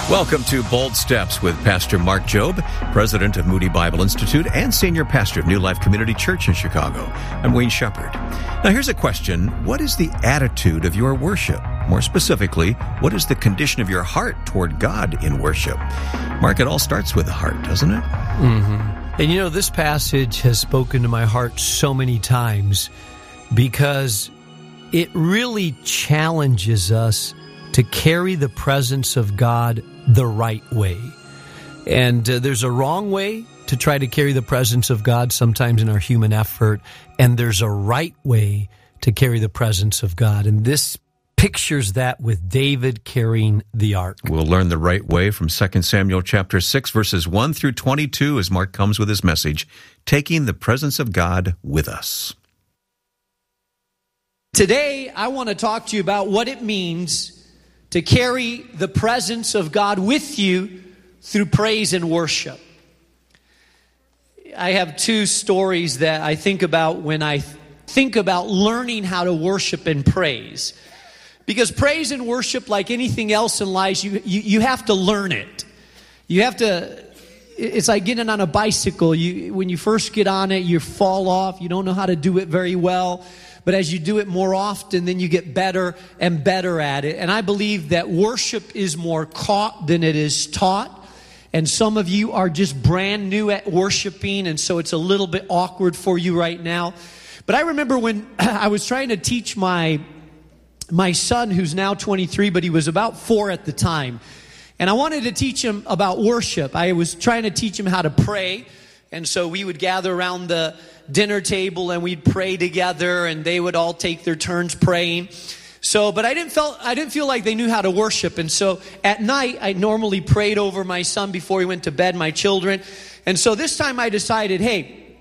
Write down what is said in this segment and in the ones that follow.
Welcome to Bold Steps with Pastor Mark Jobe, president of Moody Bible Institute and senior pastor of New Life Community Church in Chicago. I'm Wayne Shepherd. Now here's a question. What is the attitude of your worship? More specifically, what is the condition of your heart toward God in worship? Mark, it all starts with the heart, doesn't it? Mm-hmm. And you know, this passage has spoken to my heart so many times because it really challenges us to carry the presence of God the right way. And there's a wrong way to try to carry the presence of God sometimes in our human effort, and there's a right way to carry the presence of God. And this pictures that with David carrying the ark. We'll learn the right way from 2 Samuel chapter 6, verses 1 through 22 as Mark comes with his message, Taking the Presence of God with Us. Today, I want to talk to you about what it means to carry the presence of God with you through praise and worship. I have two stories that I think about when I think about learning how to worship and praise. Because praise and worship, like anything else in life, you have to learn it. You have to, it's like getting on a bicycle. When you first get on it, you fall off. You don't know how to do it very well. But as you do it more often, then you get better and better at it. And I believe that worship is more caught than it is taught. And some of you are just brand new at worshiping, and so it's a little bit awkward for you right now. But I remember when I was trying to teach my son, who's now 23, but he was about 4 at the time. And I wanted to teach him about worship. I was trying to teach him how to pray. And so we would gather around the dinner table and we'd pray together, and they would all take their turns praying. But I didn't feel like they knew how to worship. And so at night, I normally prayed over my son before he went to bed, my children. And so this time I decided, hey,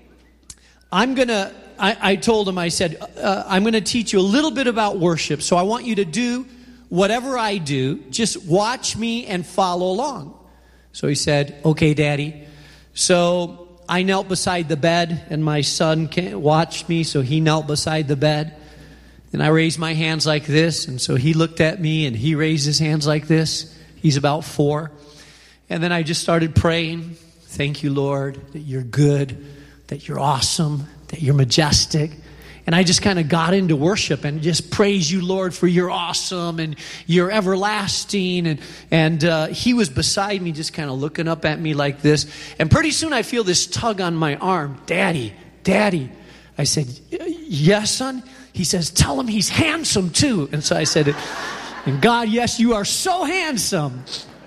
I told him, I said, I'm going to teach you a little bit about worship. So I want you to do whatever I do. Just watch me and follow along. So he said, okay, Daddy. So I knelt beside the bed, and my son watched me, so he knelt beside the bed. And I raised my hands like this, and so he looked at me, and he raised his hands like this. He's about 4. And then I just started praying. Thank you, Lord, that you're good, that you're awesome, that you're majestic. And I just kind of got into worship and just praise you, Lord, for you're awesome and you're everlasting. And he was beside me just kind of looking up at me like this. And pretty soon I feel this tug on my arm. Daddy, Daddy. I said, yes, son. He says, tell him he's handsome too. And so I said, and God, yes, you are so handsome.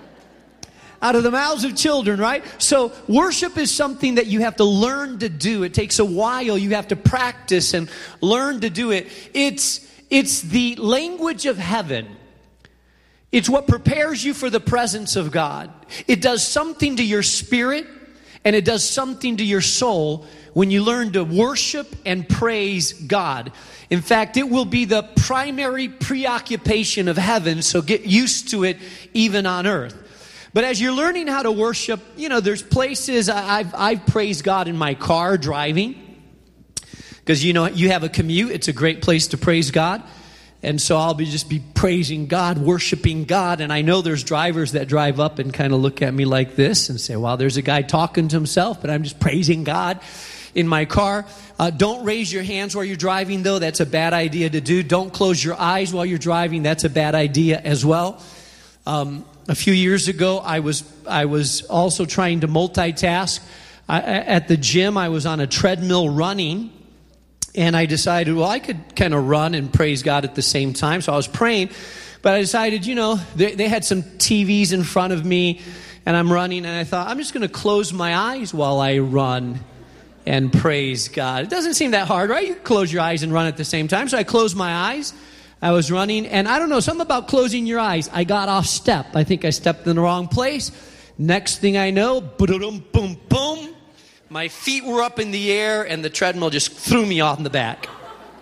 Out of the mouths of children, right? So worship is something that you have to learn to do. It takes a while. You have to practice and learn to do it. It's the language of heaven. It's what prepares you for the presence of God. It does something to your spirit, and it does something to your soul when you learn to worship and praise God. In fact, it will be the primary preoccupation of heaven, so get used to it even on earth. But as you're learning how to worship, there's places I've praised God in my car driving. Because, you have a commute. It's a great place to praise God. And so I'll just be praising God, worshiping God. And I know there's drivers that drive up and kind of look at me like this and say, wow, there's a guy talking to himself, but I'm just praising God in my car. Don't raise your hands while you're driving, though. That's a bad idea to do. Don't close your eyes while you're driving. That's a bad idea as well. A few years ago, I was also trying to multitask. At the gym, I was on a treadmill running, and I decided, well, I could kind of run and praise God at the same time. So I was praying, but I decided, they had some TVs in front of me, and I'm running, and I thought, I'm just going to close my eyes while I run and praise God. It doesn't seem that hard, right? You can close your eyes and run at the same time. So I closed my eyes. I was running, and I don't know, something about closing your eyes. I got off step. I think I stepped in the wrong place. Next thing I know, boom, boom, boom. My feet were up in the air, and the treadmill just threw me off in the back.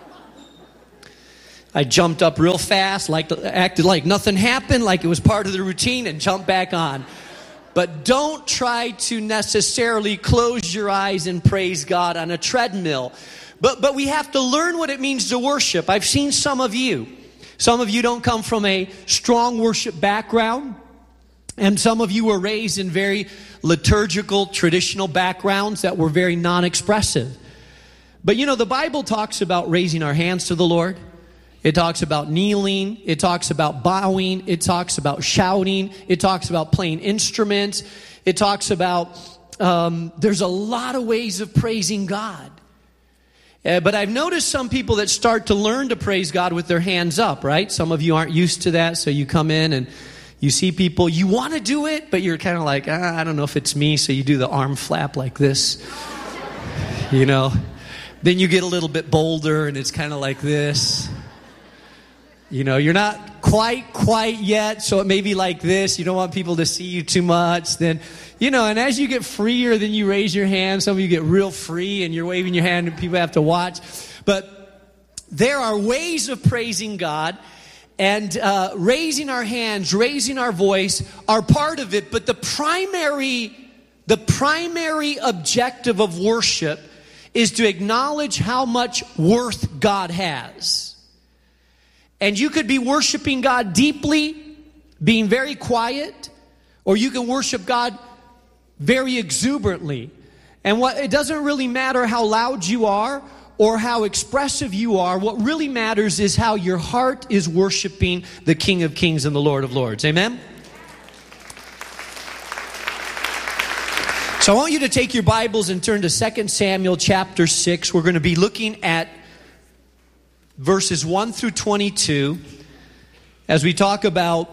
I jumped up real fast, acted like nothing happened, like it was part of the routine, and jumped back on. But don't try to necessarily close your eyes and praise God on a treadmill. But we have to learn what it means to worship. I've seen some of you. Some of you don't come from a strong worship background. And some of you were raised in very liturgical, traditional backgrounds that were very non-expressive. But you know, the Bible talks about raising our hands to the Lord. It talks about kneeling. It talks about bowing. It talks about shouting. It talks about playing instruments. It talks about, there's a lot of ways of praising God. But I've noticed some people that start to learn to praise God with their hands up, right? Some of you aren't used to that, so you come in and you see people, you want to do it, but you're kind of like, I don't know if it's me, so you do the arm flap like this, you know. Then you get a little bit bolder, and it's kind of like this. You know, you're not quite yet, so it may be like this. You don't want people to see you too much. Then, you know, and as you get freer, then you raise your hand. Some of you get real free, and you're waving your hand, and people have to watch. But there are ways of praising God, and raising our hands, raising our voice are part of it. But the primary objective of worship is to acknowledge how much worth God has. And you could be worshiping God deeply, being very quiet, or you can worship God very exuberantly. And it doesn't really matter how loud you are or how expressive you are. What really matters is how your heart is worshiping the King of Kings and the Lord of Lords. Amen? So I want you to take your Bibles and turn to 2 Samuel chapter 6. We're going to be looking at verses 1 through 22 as we talk about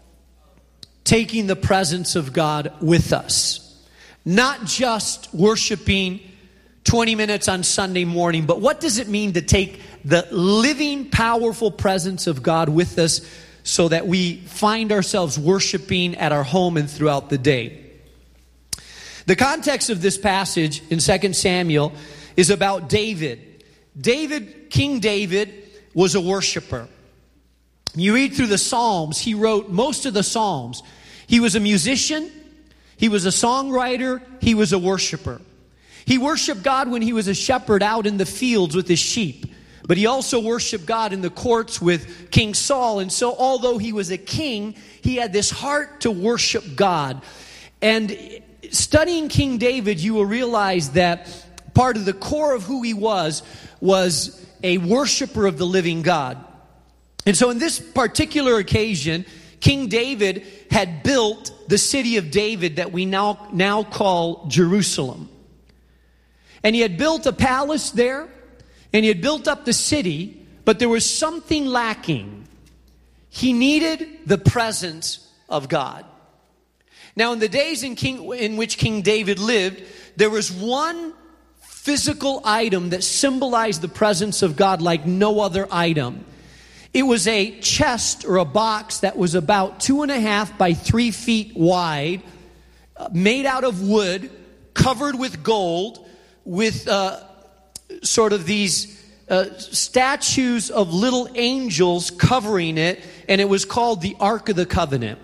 taking the presence of God with us. Not just worshiping 20 minutes on Sunday morning, but what does it mean to take the living, powerful presence of God with us so that we find ourselves worshiping at our home and throughout the day? The context of this passage in 2 Samuel is about David. King David was a worshiper. You read through the Psalms, he wrote most of the Psalms. He was a musician, he was a songwriter, he was a worshiper. He worshiped God when he was a shepherd out in the fields with his sheep. But he also worshiped God in the courts with King Saul. And so although he was a king, he had this heart to worship God. And studying King David, you will realize that part of the core of who he was a worshiper of the living God. And so in this particular occasion, King David had built the city of David that we now call Jerusalem. And he had built a palace there, and he had built up the city, but there was something lacking. He needed the presence of God. Now, in the days in which King David lived, there was one physical item that symbolized the presence of God like no other item. It was a chest or a box that was about 2.5 by 3 feet wide, made out of wood, covered with gold, with sort of these statues of little angels covering it, and it was called the Ark of the Covenant.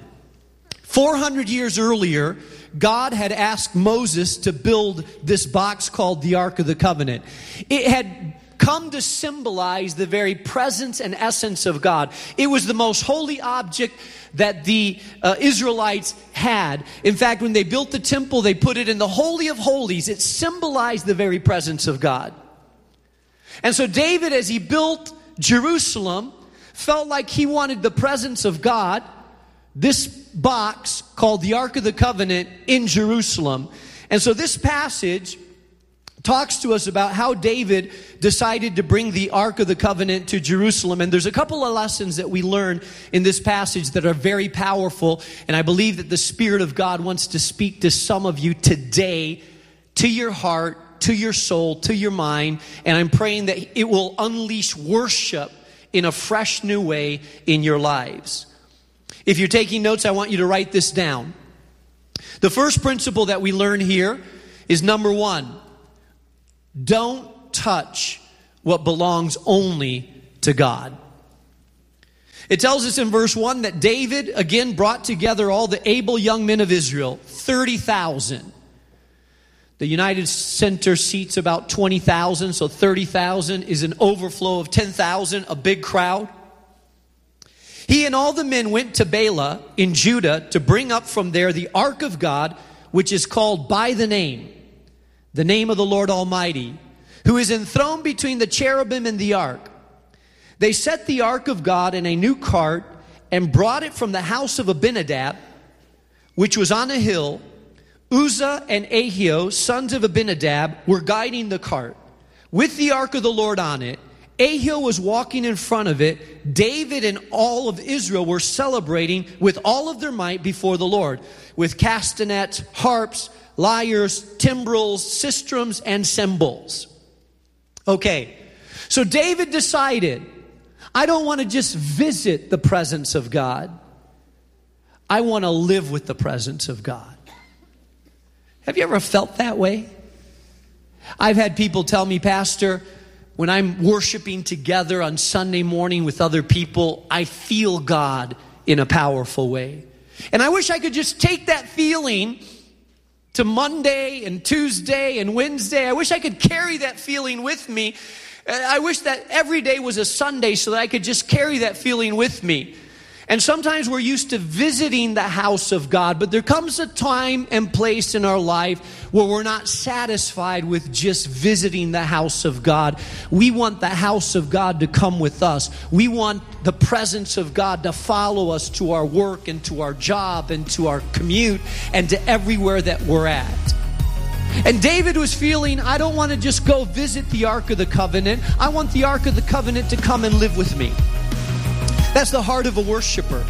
400 years earlier, God had asked Moses to build this box called the Ark of the Covenant. It had come to symbolize the very presence and essence of God. It was the most holy object that the Israelites had. In fact, when they built the temple, they put it in the Holy of Holies. It symbolized the very presence of God. And so David, as he built Jerusalem, felt like he wanted the presence of God, this box called the Ark of the Covenant, in Jerusalem. And so this passage talks to us about how David decided to bring the Ark of the Covenant to Jerusalem. And there's a couple of lessons that we learn in this passage that are very powerful. And I believe that the Spirit of God wants to speak to some of you today, to your heart, to your soul, to your mind. And I'm praying that it will unleash worship in a fresh new way in your lives. If you're taking notes, I want you to write this down. The first principle that we learn here is number 1. Don't touch what belongs only to God. It tells us in verse 1 that David again brought together all the able young men of Israel, 30,000. The United Center seats about 20,000, so 30,000 is an overflow of 10,000, a big crowd. He and all the men went to Bela in Judah to bring up from there the ark of God, which is called by the name of the Lord Almighty, who is enthroned between the cherubim and the ark. They set the ark of God in a new cart and brought it from the house of Abinadab, which was on a hill. Uzzah and Ahio, sons of Abinadab, were guiding the cart with the ark of the Lord on it. Ahio was walking in front of it. David and all of Israel were celebrating with all of their might before the Lord, with castanets, harps, lyres, timbrels, sistrums, and cymbals. Okay, so David decided, I don't want to just visit the presence of God. I want to live with the presence of God. Have you ever felt that way? I've had people tell me, Pastor, when I'm worshiping together on Sunday morning with other people, I feel God in a powerful way. And I wish I could just take that feeling to Monday and Tuesday and Wednesday. I wish I could carry that feeling with me. I wish that every day was a Sunday so that I could just carry that feeling with me. And sometimes we're used to visiting the house of God, but there comes a time and place in our life where we're not satisfied with just visiting the house of God. We want the house of God to come with us. We want the presence of God to follow us to our work and to our job and to our commute and to everywhere that we're at. And David was feeling, I don't want to just go visit the Ark of the Covenant. I want the Ark of the Covenant to come and live with me. That's the heart of a worshiper.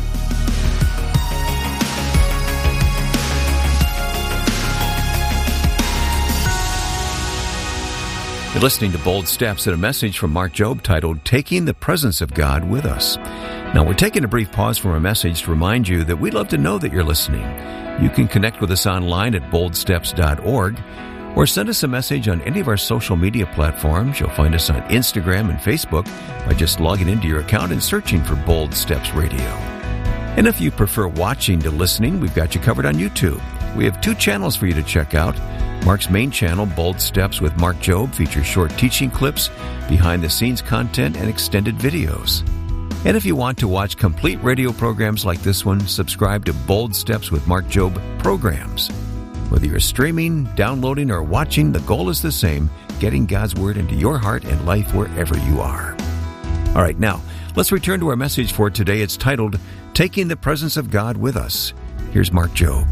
You're listening to Bold Steps and a message from Mark Jobe titled, Taking the Presence of God with Us. Now, we're taking a brief pause from our message to remind you that we'd love to know that you're listening. You can connect with us online at boldsteps.org or send us a message on any of our social media platforms. You'll find us on Instagram and Facebook by just logging into your account and searching for Bold Steps Radio. And if you prefer watching to listening, we've got you covered on YouTube. We have 2 channels for you to check out. Mark's main channel, Bold Steps with Mark Jobe, features short teaching clips, behind-the-scenes content, and extended videos. And if you want to watch complete radio programs like this one, subscribe to Bold Steps with Mark Jobe programs. Whether you're streaming, downloading, or watching, the goal is the same, getting God's Word into your heart and life wherever you are. All right, now, let's return to our message for today. It's titled, Taking the Presence of God with Us. Here's Mark Jobe.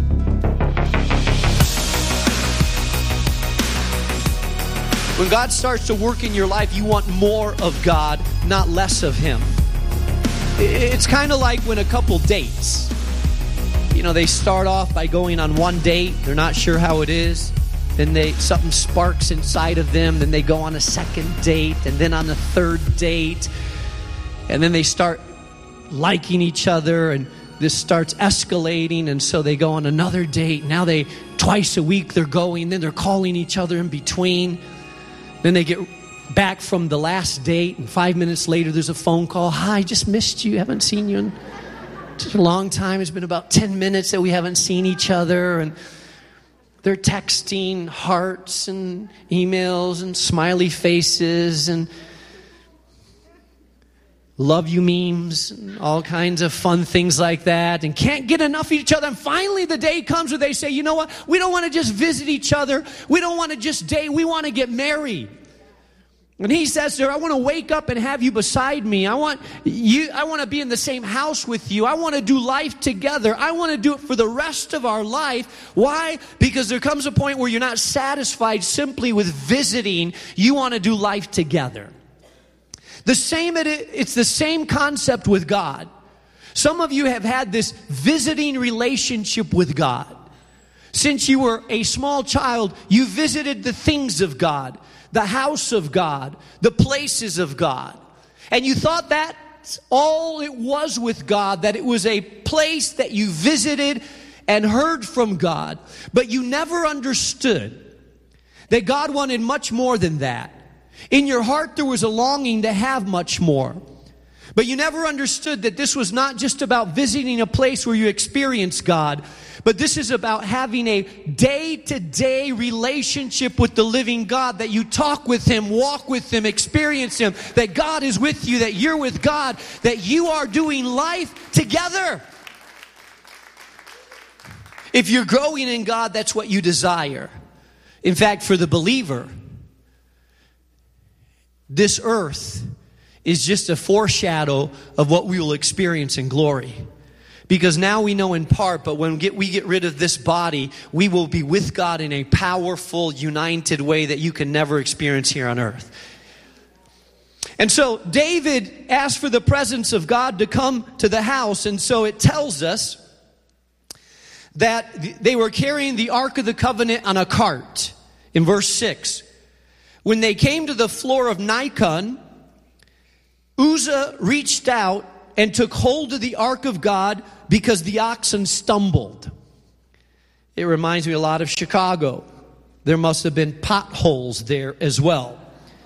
When God starts to work in your life, you want more of God, not less of Him. It's kind of like when a couple dates. You know, they start off by going on one date. They're not sure how it is. Then something sparks inside of them. Then they go on a second date, and then on a third date. And then they start liking each other, and this starts escalating, and so they go on another date. Now twice a week they're going, then they're calling each other in between. Then they get back from the last date, and 5 minutes later there's a phone call. Hi, just missed you. Haven't seen you in such a long time. It's been about 10 minutes that we haven't seen each other. And they're texting hearts and emails and smiley faces and love you memes and all kinds of fun things like that, and can't get enough of each other. And finally the day comes where they say, you know what? We don't want to just visit each other. We don't want to just date. We want to get married. And he says to her, I want to wake up and have you beside me. I want to be in the same house with you. I want to do life together. I want to do it for the rest of our life. Why? Because there comes a point where you're not satisfied simply with visiting. You want to do life together. It's the same concept with God. Some of you have had this visiting relationship with God. Since you were a small child, you visited the things of God, the house of God, the places of God. And you thought that's all it was with God, that it was a place that you visited and heard from God. But you never understood that God wanted much more than that. In your heart, there was a longing to have much more. But you never understood that this was not just about visiting a place where you experience God, but this is about having a day-to-day relationship with the living God, that you talk with Him, walk with Him, experience Him, that God is with you, that you're with God, that you are doing life together. If you're growing in God, that's what you desire. In fact, for the believer, this earth is just a foreshadow of what we will experience in glory. Because now we know in part, but when we get rid of this body, we will be with God in a powerful, united way that you can never experience here on earth. And so David asked for the presence of God to come to the house, and so it tells us that they were carrying the Ark of the Covenant on a cart. In verse 6, when they came to the floor of Nikon, Uzzah reached out and took hold of the ark of God because the oxen stumbled. It reminds me a lot of Chicago. There must have been potholes there as well.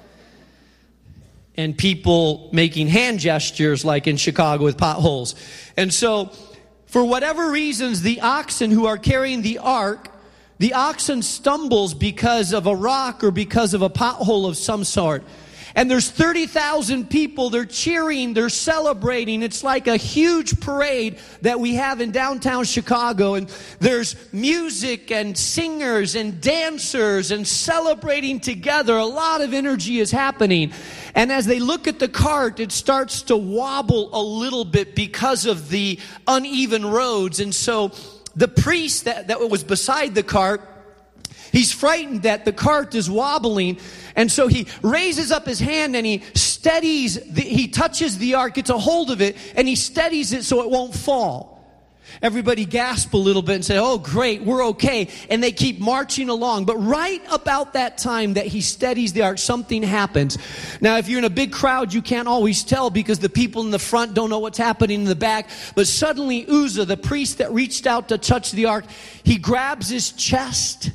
And people making hand gestures like in Chicago with potholes. And so, for whatever reasons, the oxen who are carrying the ark, the oxen stumbles because of a rock or because of a pothole of some sort. And there's 30,000 people. They're cheering. They're celebrating. It's like a huge parade that we have in downtown Chicago. And there's music and singers and dancers and celebrating together. A lot of energy is happening. And as they look at the cart, it starts to wobble a little bit because of the uneven roads. And so the priest that was beside the cart, he's frightened that the cart is wobbling, and so he raises up his hand and he he touches the ark, gets a hold of it, and he steadies it so it won't fall. Everybody gasp a little bit and say, oh great, we're okay. And they keep marching along. But right about that time that he steadies the ark, something happens. Now if you're in a big crowd, you can't always tell because the people in the front don't know what's happening in the back. But suddenly Uzzah, the priest that reached out to touch the ark, he grabs his chest,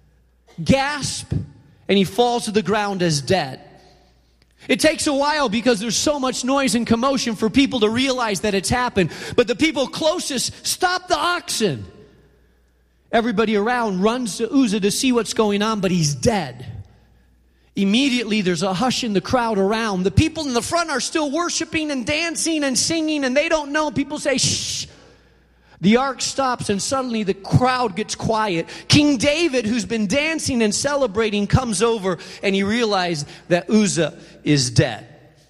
gasp, and he falls to the ground as dead. It takes a while because there's so much noise and commotion for people to realize that it's happened. But the people closest stop the oxen. Everybody around runs to Uzzah to see what's going on, but he's dead. Immediately there's a hush in the crowd around. The people in the front are still worshiping and dancing and singing, and they don't know. People say, shh. The ark stops, and suddenly the crowd gets quiet. King David, who's been dancing and celebrating, comes over, and he realizes that Uzzah is dead.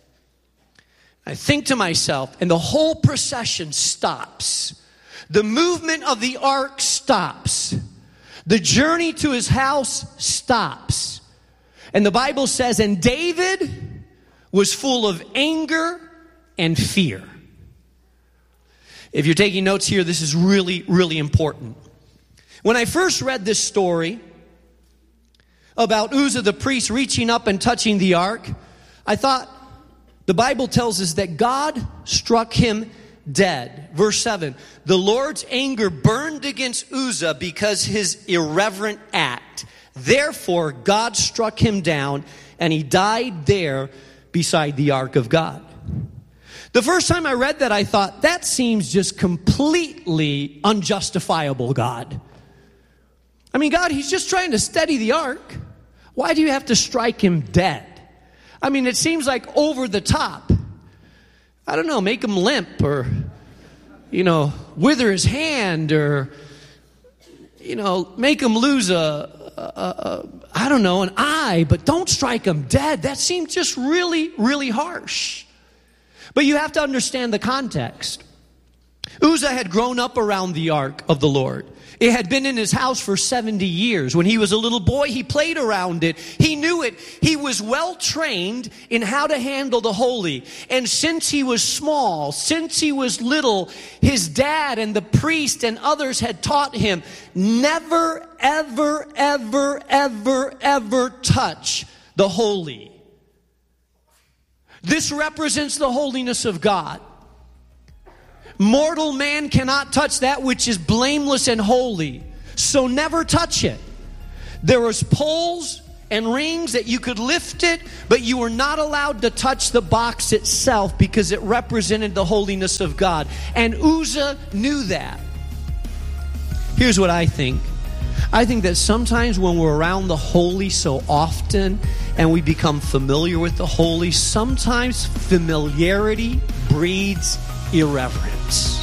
I think to myself, and the whole procession stops. The movement of the ark stops. The journey to his house stops. And the Bible says, and David was full of anger and fear. If you're taking notes here, this is really, really important. When I first read this story about Uzzah the priest reaching up and touching the ark, I thought the Bible tells us that God struck him dead. Verse 7, the Lord's anger burned against Uzzah because his irreverent act. Therefore, God struck him down, and he died there beside the ark of God. The first time I read that, I thought, that seems just completely unjustifiable, God. I mean, God, he's just trying to steady the ark. Why do you have to strike him dead? I mean, it seems like over the top. I don't know, make him limp or, wither his hand or, make him lose an eye, but don't strike him dead. That seems just really, really harsh. But you have to understand the context. Uzzah had grown up around the ark of the Lord. It had been in his house for 70 years. When he was a little boy, he played around it. He knew it. He was well trained in how to handle the holy. And since he was small, since he was little, his dad and the priest and others had taught him, never, ever, ever, ever, ever touch the holy. This represents the holiness of God. Mortal man cannot touch that which is blameless and holy. So never touch it. There was poles and rings that you could lift it, but you were not allowed to touch the box itself because it represented the holiness of God. And Uzzah knew that. Here's what I think. I think that sometimes when we're around the holy so often and we become familiar with the holy, sometimes familiarity breeds irreverence.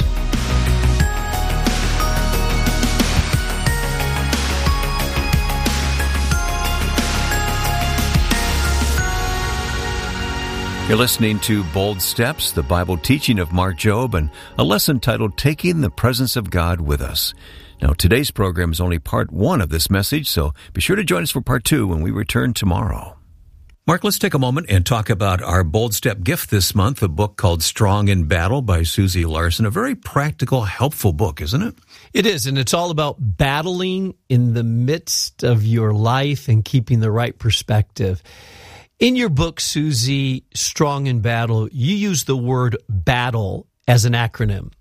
You're listening to Bold Steps, the Bible teaching of Mark Jobe, and a lesson titled Taking the Presence of God with Us. Now, today's program is only part 1 of this message, so be sure to join us for part 2 when we return tomorrow. Mark, let's take a moment and talk about our Bold Step gift this month, a book called Strong in Battle by Susie Larson. A very practical, helpful book, isn't it? It is, and it's all about battling in the midst of your life and keeping the right perspective. In your book, Susie, Strong in Battle, you use the word battle as an acronym.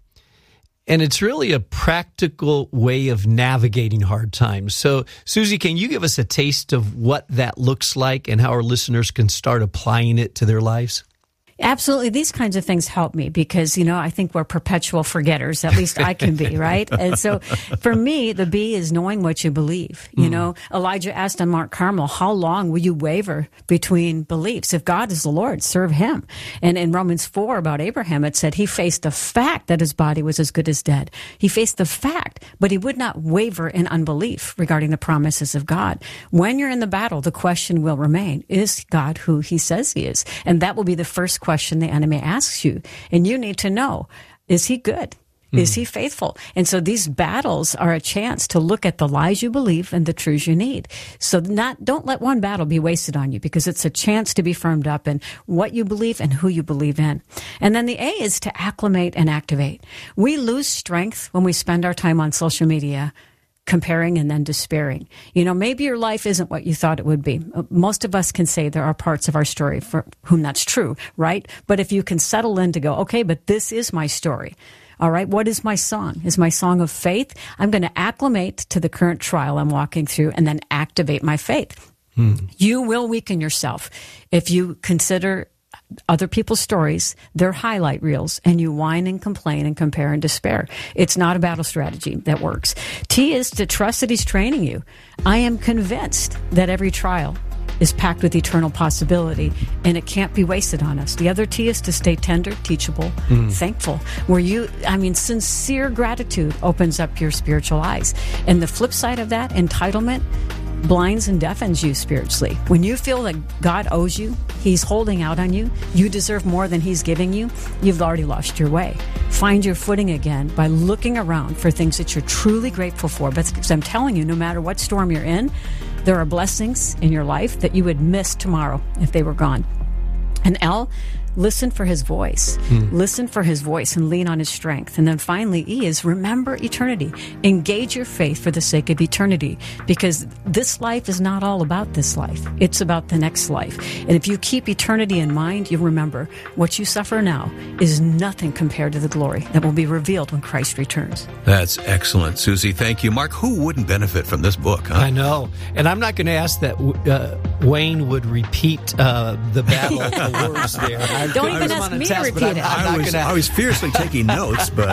And it's really a practical way of navigating hard times. So, Susie, can you give us a taste of what that looks like and how our listeners can start applying it to their lives? Absolutely. These kinds of things help me because, I think we're perpetual forgetters. At least I can be, right? And so for me, the B is knowing what you believe. Elijah asked on Mount Carmel, how long will you waver between beliefs? If God is the Lord, serve him. And in Romans 4 about Abraham, it said he faced the fact that his body was as good as dead. He faced the fact, but he would not waver in unbelief regarding the promises of God. When you're in the battle, the question will remain, is God who he says he is? And that will be the first question the enemy asks you. And you need to know, is he good? Is he faithful? And so these battles are a chance to look at the lies you believe and the truths you need. So don't let one battle be wasted on you because it's a chance to be firmed up in what you believe and who you believe in. And then the A is to acclimate and activate. We lose strength when we spend our time on social media comparing and then despairing. Maybe your life isn't what you thought it would be. Most of us can say there are parts of our story for whom that's true, right? But if you can settle in to go, okay, but this is my story. All right, what is my song? Is my song of faith? I'm going to acclimate to the current trial I'm walking through and then activate my faith. You will weaken yourself if you consider other people's stories, their highlight reels, and you whine and complain and compare and despair. It's not a battle strategy that works. T is to trust that he's training you. I am convinced that every trial is packed with eternal possibility, and it can't be wasted on us. The other T is to stay tender, teachable, thankful. Sincere gratitude opens up your spiritual eyes. And the flip side of that, entitlement, blinds and deafens you spiritually. When you feel that God owes you, he's holding out on you, you deserve more than he's giving you, you've already lost your way. Find your footing again by looking around for things that you're truly grateful for. Because I'm telling you, no matter what storm you're in, there are blessings in your life that you would miss tomorrow if they were gone. And L, listen for his voice. Listen for his voice and lean on his strength. And then finally, E is remember eternity. Engage your faith for the sake of eternity, because this life is not all about this life. It's about the next life. And if you keep eternity in mind, you'll remember what you suffer now is nothing compared to the glory that will be revealed when Christ returns. That's excellent, Susie. Thank you. Mark, who wouldn't benefit from this book? Huh? I know. And I'm not going to ask that Wayne would repeat the battle the words there. Don't even ask me to repeat it. I was fiercely taking notes, but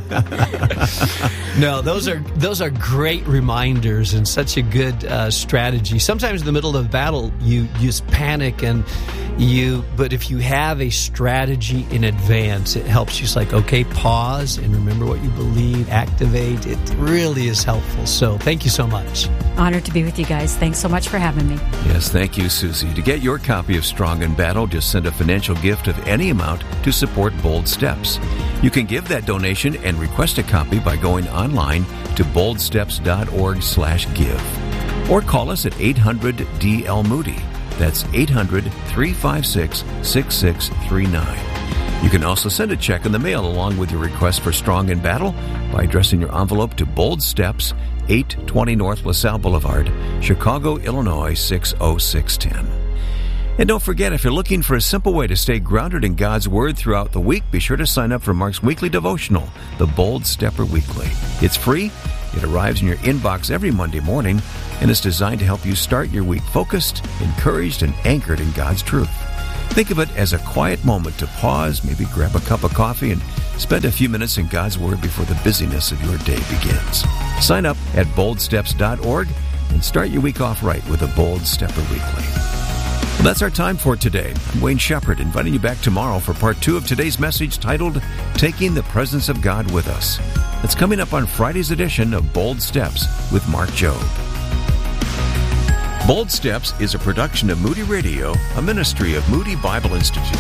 no, those are great reminders and such a good strategy. Sometimes in the middle of battle, you just panic but if you have a strategy in advance, it helps you. It's like, okay, pause and remember what you believe, activate. It really is helpful. So thank you so much. Honored to be with you guys. Thanks so much for having me. Yes, thank you, Susie. To get your copy of Strong in Battle, just send a financial gift of any amount to support Bold Steps. You can give that donation and request a copy by going online to boldsteps.org/give. Or call us at 800-DL-MOODY. That's 800-356-6639. You can also send a check in the mail along with your request for Strong in Battle by addressing your envelope to Bold Steps, 820 North LaSalle Boulevard, Chicago, Illinois, 60610. And don't forget, if you're looking for a simple way to stay grounded in God's Word throughout the week, be sure to sign up for Mark's weekly devotional, the Bold Stepper Weekly. It's free. It arrives in your inbox every Monday morning and is designed to help you start your week focused, encouraged, and anchored in God's truth. Think of it as a quiet moment to pause, maybe grab a cup of coffee, and spend a few minutes in God's Word before the busyness of your day begins. Sign up at boldsteps.org and start your week off right with a Bold Stepper Weekly. Well, that's our time for today. I'm Wayne Shepherd, inviting you back tomorrow for part 2 of today's message titled, Taking the Presence of God with Us. It's coming up on Friday's edition of Bold Steps with Mark Jobe. Bold Steps is a production of Moody Radio, a ministry of Moody Bible Institute.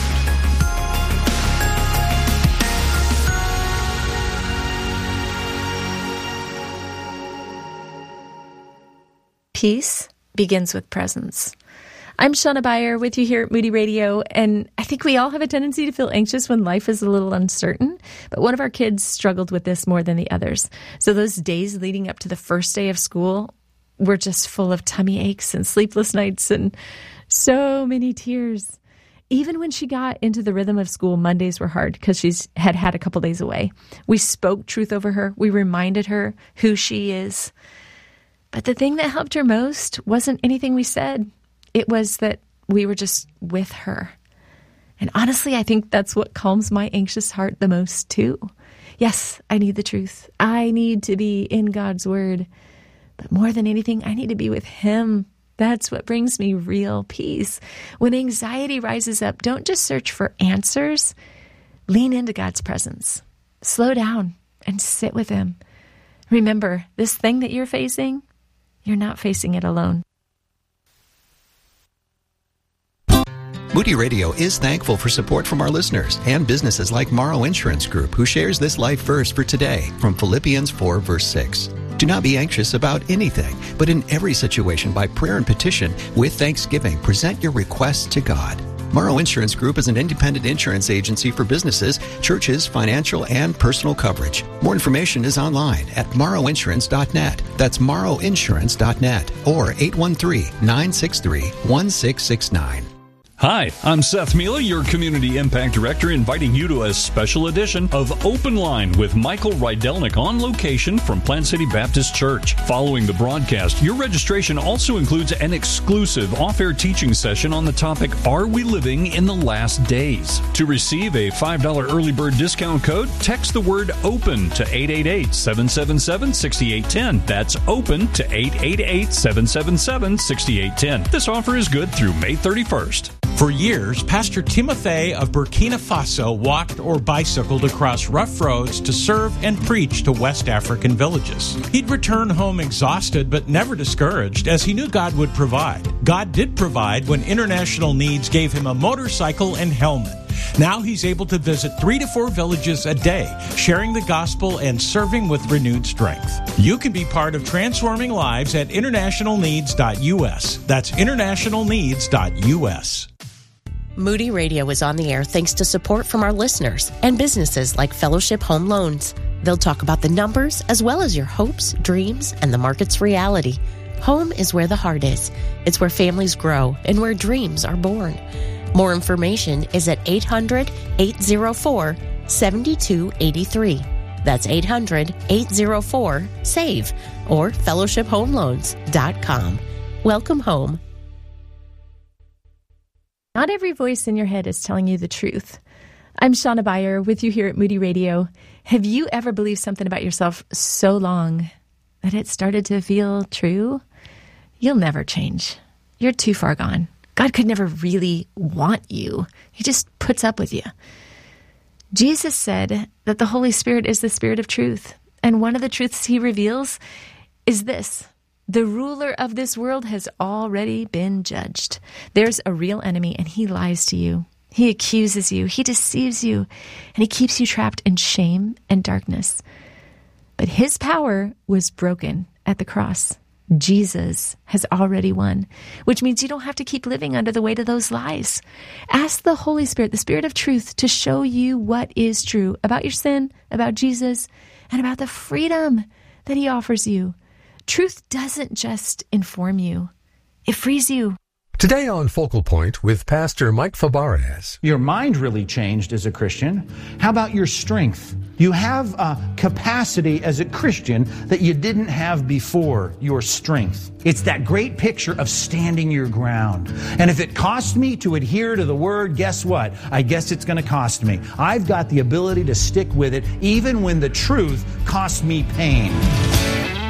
Peace begins with presence. I'm Shauna Beyer with you here at Moody Radio, and I think we all have a tendency to feel anxious when life is a little uncertain, but one of our kids struggled with this more than the others. So those days leading up to the first day of school were just full of tummy aches and sleepless nights and so many tears. Even when she got into the rhythm of school, Mondays were hard because she's had a couple days away. We spoke truth over her. We reminded her who she is. But the thing that helped her most wasn't anything we said. It was that we were just with her. And honestly, I think that's what calms my anxious heart the most, too. Yes, I need the truth. I need to be in God's Word. But more than anything, I need to be with Him. That's what brings me real peace. When anxiety rises up, don't just search for answers. Lean into God's presence. Slow down and sit with Him. Remember, this thing that you're facing, you're not facing it alone. Moody Radio is thankful for support from our listeners and businesses like Morrow Insurance Group, who shares this life verse for today from Philippians 4, verse 6. Do not be anxious about anything, but in every situation by prayer and petition with thanksgiving, present your requests to God. Morrow Insurance Group is an independent insurance agency for businesses, churches, financial, and personal coverage. More information is online at morrowinsurance.net. That's morrowinsurance.net or 813-963-1669. Hi, I'm Seth Mila, your Community Impact Director, inviting you to a special edition of Open Line with Michael Rydelnik on location from Plant City Baptist Church. Following the broadcast, your registration also includes an exclusive off-air teaching session on the topic, Are We Living in the Last Days? To receive a $5 early bird discount code, text the word OPEN to 888-777-6810. That's OPEN to 888-777-6810. This offer is good through May 31st. For years, Pastor Timothy of Burkina Faso walked or bicycled across rough roads to serve and preach to West African villages. He'd return home exhausted but never discouraged, as he knew God would provide. God did provide when International Needs gave him a motorcycle and helmet. Now he's able to visit 3 to 4 villages a day, sharing the gospel and serving with renewed strength. You can be part of transforming lives at internationalneeds.us. That's internationalneeds.us. Moody Radio is on the air thanks to support from our listeners and businesses like Fellowship Home Loans. They'll talk about the numbers as well as your hopes, dreams, and the market's reality. Home is where the heart is. It's where families grow and where dreams are born. More information is at 800-804-7283. That's 800-804-SAVE or fellowshiphomeloans.com. Welcome home. Not every voice in your head is telling you the truth. I'm Shauna Beyer with you here at Moody Radio. Have you ever believed something about yourself so long that it started to feel true? You'll never change. You're too far gone. God could never really want you. He just puts up with you. Jesus said that the Holy Spirit is the Spirit of truth. And one of the truths he reveals is this: the ruler of this world has already been judged. There's a real enemy, and he lies to you. He accuses you. He deceives you. And he keeps you trapped in shame and darkness. But his power was broken at the cross. Jesus has already won, which means you don't have to keep living under the weight of those lies. Ask the Holy Spirit, the Spirit of truth, to show you what is true about your sin, about Jesus, and about the freedom that he offers you. Truth doesn't just inform you, it frees you. Today on Focal Point with Pastor Mike Fabarez. Your mind really changed as a Christian. How about your strength? You have a capacity as a Christian that you didn't have before, your strength. It's that great picture of standing your ground. And if it costs me to adhere to the word, guess what? I guess it's going to cost me. I've got the ability to stick with it even when the truth costs me pain.